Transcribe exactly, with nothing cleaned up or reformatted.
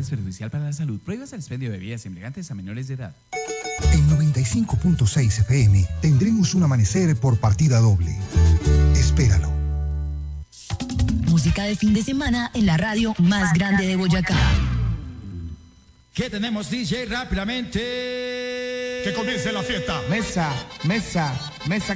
es perjudicial para la salud. Prohíbas el expendio de bebidas embriagantes a menores de edad. En noventa y cinco punto seis F M tendremos un amanecer por partida doble. Espéralo. Música de fin de semana en la radio más grande de Boyacá. ¿Qué tenemos, D J? Rápidamente. Que comience la fiesta. Mesa, mesa, mesa.